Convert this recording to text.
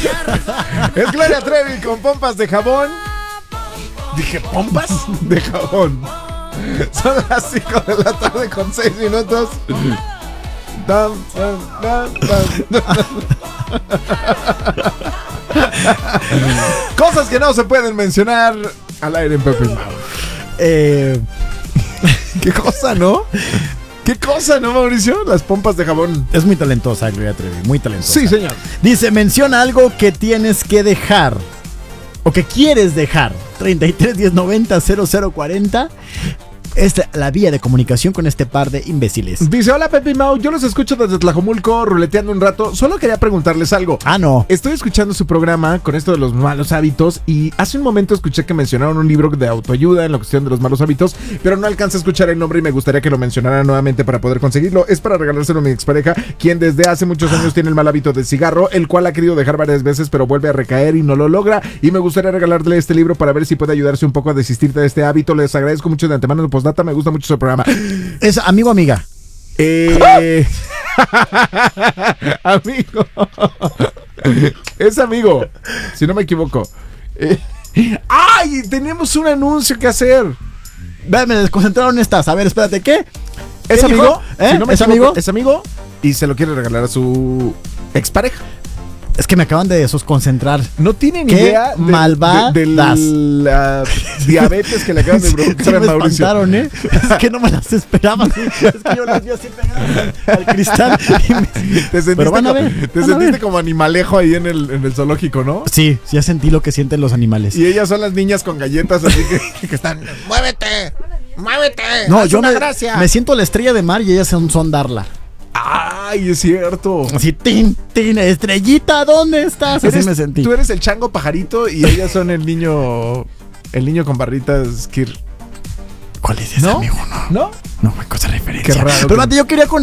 Es Gloria Trevi con pompas de jabón. Dije, ¿pompas? De jabón. Son las 5 de la tarde con 6 minutos. Cosas que no se pueden mencionar al aire en Pepe y Mau. ¿Qué cosa, no? ¿Qué cosa, no, Mauricio? Las pompas de jabón. Es muy talentosa, Gloria Trevi, muy talentosa. Sí, señor. Dice, menciona algo que tienes que dejar o que quieres dejar. 33 10 90 0040. Es la vía de comunicación con este par de imbéciles. Dice, hola Pepe y Mau, yo los escucho desde Tlajomulco, ruleteando un rato. Solo quería preguntarles algo. No. Estoy escuchando su programa con esto de los malos hábitos y hace un momento escuché que mencionaron un libro de autoayuda en la cuestión de los malos hábitos, pero no alcancé a escuchar el nombre y me gustaría que lo mencionara nuevamente para poder conseguirlo. Es para regalárselo a mi expareja, quien desde hace muchos años tiene el mal hábito del cigarro, el cual ha querido dejar varias veces, pero vuelve a recaer y no lo logra. Y me gustaría regalarle este libro para ver si puede ayudarse un poco a desistir de este hábito. Les agradezco mucho de antemano. Postdata, me gusta mucho su programa. ¿Es amigo o amiga? Amigo. Es amigo, si no me equivoco. ¡Ay! Tenemos un anuncio que hacer. Me desconcentraron estas. A ver, espérate, ¿qué? ¿Es amigo? ¿Eh? Si no me ¿Es equivoco, amigo? Es amigo y se lo quiere regalar a su expareja. Es que me acaban de desconcentrar. No tienen ¿Qué idea malvadas? la diabetes que le acaban de provocar me a Mauricio. espantaron, ¿eh? Es que no me las esperaba. Es que yo las vi así pegadas al cristal. Pero van a ver. Te sentiste como animalejo ahí en el zoológico, ¿no? Sí, ya sentí lo que sienten los animales. Y ellas son las niñas con galletas, así que están... ¡Muévete! ¡Muévete! No, ¡Haz yo una gracia! me siento la estrella de mar y ellas son Darla. ¡Ay, es cierto! Así, tin, estrellita, ¿dónde estás? Así me sentí. Tú eres el chango pajarito y ellas son el niño con barritas Kir. ¿Cuál es ese, amigo? ¿No? No me cosa referencia. Qué raro. Pero yo quería con